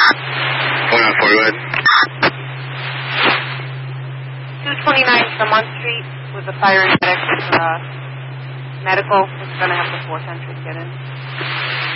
104, go ahead. 229 Fremont Street with the fire and medical. It's going to have the 410 get in.